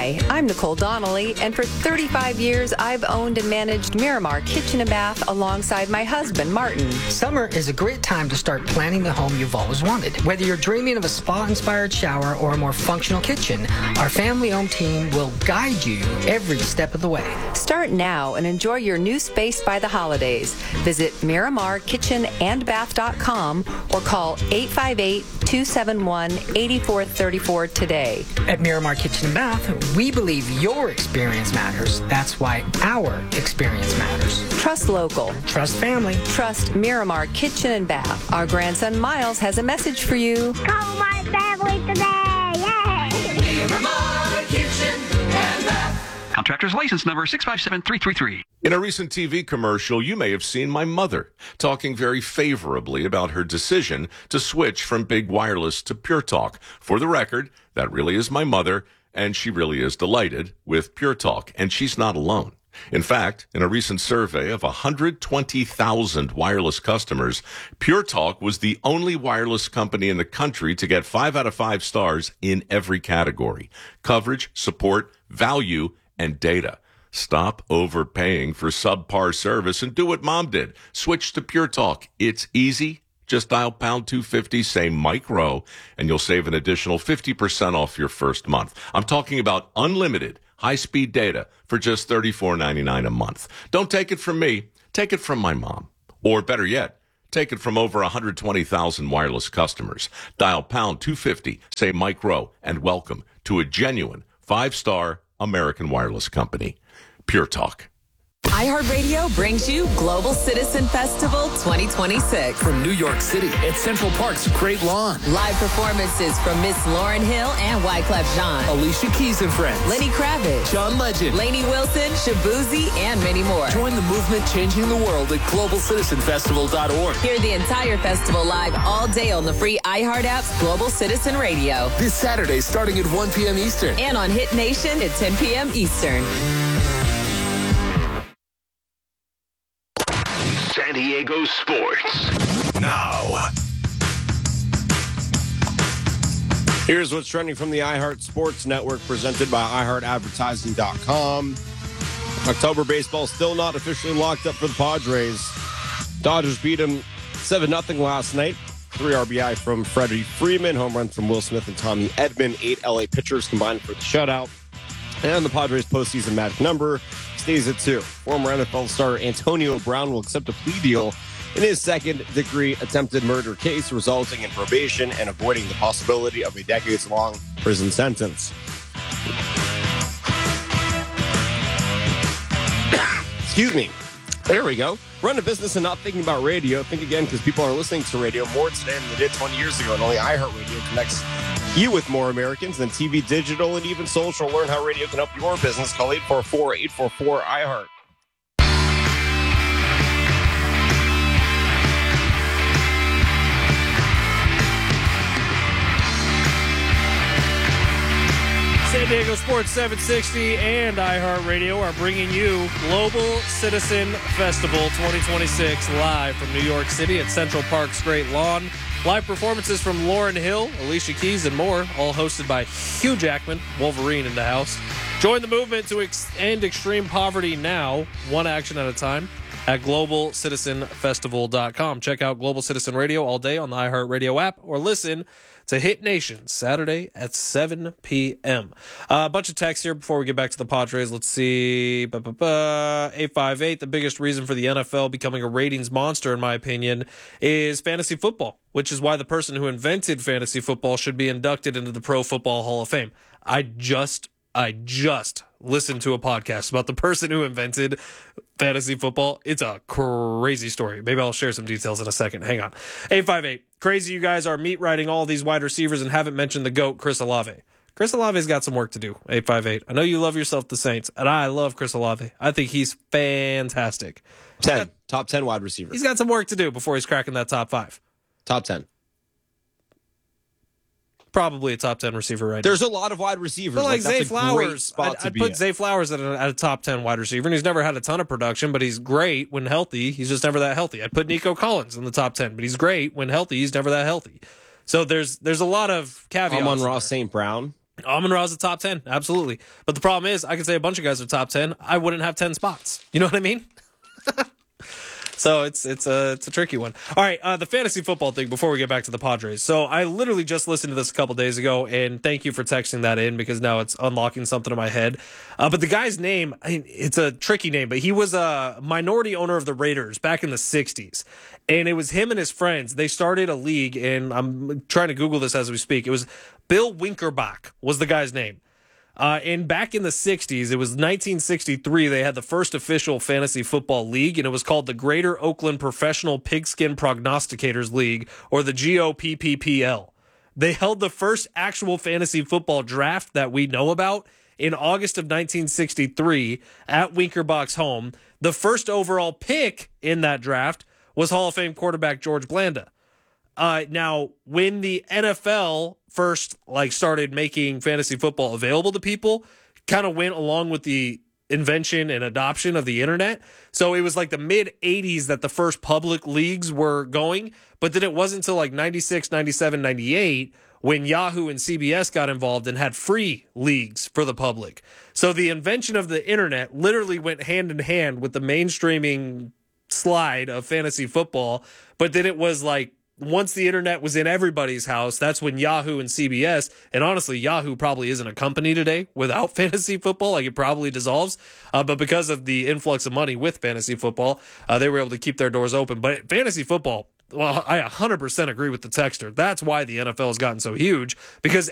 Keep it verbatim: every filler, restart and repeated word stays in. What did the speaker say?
Hi, I'm Nicole Donnelly, and for thirty-five years, I've owned and managed Miramar Kitchen and Bath alongside my husband, Martin. Summer is a great time to start planning the home you've always wanted. Whether you're dreaming of a spa-inspired shower or a more functional kitchen, our family-owned team will guide you every step of the way. Start now and enjoy your new space by the holidays. Visit miramar kitchen and bath dot com or call eight five eight, two seven one, eight four three four today. At Miramar Kitchen and Bath, we believe your experience matters. That's why our experience matters. Trust local. Trust family. Trust Miramar Kitchen and Bath. Our grandson Miles has a message for you. Call my family today. Yay! Miramar Kitchen and Bath. Contractor's license number six five seven three three three. In a recent T V commercial, you may have seen my mother talking very favorably about her decision to switch from Big Wireless to Pure Talk. For the record, that really is my mother, and she really is delighted with Pure Talk, and she's not alone. In fact, in a recent survey of one hundred twenty thousand wireless customers, Pure Talk was the only wireless company in the country to get five out of five stars in every category: coverage, support, value, and data. Stop overpaying for subpar service and do what Mom did. Switch to Pure Talk. It's easy. Just dial pound two fifty, say Mike Rowe, and you'll save an additional fifty percent off your first month. I'm talking about unlimited high-speed data for just thirty-four ninety-nine a month. Don't take it from me. Take it from my mom. Or better yet, take it from over one hundred twenty thousand wireless customers. Dial pound two fifty, say Mike Rowe, and welcome to a genuine five-star American wireless company. Pure Talk. iHeartRadio brings you Global Citizen Festival twenty twenty-six. From New York City at Central Park's Great Lawn. Live performances from Miss Lauryn Hill and Wyclef Jean. Alicia Keys and Friends. Lenny Kravitz. John Legend. Lainey Wilson, Shabuzi, and many more. Join the movement changing the world at global citizen festival dot org. Hear the entire festival live all day on the free iHeart app's Global Citizen Radio. This Saturday starting at one p.m. Eastern. And on Hit Nation at ten p.m. Eastern. San Diego Sports. Now. Here's what's trending from the iHeart Sports Network, presented by i heart advertising dot com. October baseball still not officially locked up for the Padres. Dodgers beat them seven nothing last night. Three R B I from Freddie Freeman, home run from Will Smith and Tommy Edman. Eight L A pitchers combined for the shutout. And the Padres' postseason magic number stays at two. Former N F L star Antonio Brown will accept a plea deal in his second-degree attempted murder case, resulting in probation and avoiding the possibility of a decades-long prison sentence. Excuse me. There we go. Run a business and not thinking about radio. Think again, because people are listening to radio more today than they did twenty years ago, and only iHeartRadio connects you with more Americans than T V, digital, and even social. Learn how radio can help your business. Call eight four four, eight four four, I heart. San Diego Sports seven sixty and iHeartRadio are bringing you Global Citizen Festival twenty twenty-six live from New York City at Central Park's Great Lawn. Live performances from Lauryn Hill, Alicia Keys, and more, all hosted by Hugh Jackman, Wolverine in the house. Join the movement to ex- end extreme poverty now, one action at a time, at global citizen festival dot com. Check out Global Citizen Radio all day on the iHeartRadio app, or listen to Hit Nation Saturday at seven p.m. Uh, a bunch of texts here before we get back to the Padres. Let's see. eight five eight, the biggest reason for the N F L becoming a ratings monster, in my opinion, is fantasy football, which is why the person who invented fantasy football should be inducted into the Pro Football Hall of Fame. I just, I just listened to a podcast about the person who invented fantasy football. It's a crazy story. Maybe I'll share some details in a second. Hang on. eight five eight. Crazy you guys are meat riding all these wide receivers and haven't mentioned the GOAT, Chris Olave. Chris Olave's got some work to do. eight five eight. I know you love yourself, the Saints, and I love Chris Olave. I think he's fantastic. ten. Got, top ten wide receiver. He's got some work to do before he's cracking that top five. Top ten. Probably a top ten receiver right There's now. a lot of wide receivers. But like, like Zay that's a great Flowers, spot I'd, to I'd be put at. Zay Flowers at a, at a top ten wide receiver, and he's never had a ton of production, but he's great when healthy. He's just never that healthy. I'd put Nico Collins in the top ten, but he's great when healthy. He's never that healthy. So there's there's a lot of caveats. Amon Ross Saint Brown. Amon-Ra's a top ten, absolutely. But the problem is, I could say a bunch of guys are top ten. I wouldn't have ten spots. You know what I mean? So it's it's a it's a tricky one. All right, uh, the fantasy football thing before we get back to the Padres. So I literally just listened to this a couple days ago, and thank you for texting that in because now it's unlocking something in my head. Uh, but the guy's name, I mean, it's a tricky name, but he was a minority owner of the Raiders back in the sixties. And it was him and his friends. They started a league, and I'm trying to Google this as we speak. It was Bill Winkerbach was the guy's name. Uh, and back in the sixties, it was nineteen sixty-three, they had the first official fantasy football league, and it was called the Greater Oakland Professional Pigskin Prognosticators League, or the G O P P P L. They held the first actual fantasy football draft that we know about in August of nineteen sixty-three at Winkerbach's home. The first overall pick in that draft was Hall of Fame quarterback George Blanda. Uh, now, when the N F L first like started making fantasy football available to people, kind of went along with the invention and adoption of the internet. So it was like the mid eighties that the first public leagues were going, but then it wasn't until like ninety-six, ninety-seven, ninety-eight when Yahoo and C B S got involved and had free leagues for the public. So the invention of the internet literally went hand in hand with the mainstreaming slide of fantasy football, but then it was like once the internet was in everybody's house, that's when Yahoo and C B S, and honestly, Yahoo probably isn't a company today without fantasy football. Like, it probably dissolves. Uh, but because of the influx of money with fantasy football, uh, they were able to keep their doors open. But fantasy football, well, I one hundred percent agree with the texter. That's why the N F L has gotten so huge, because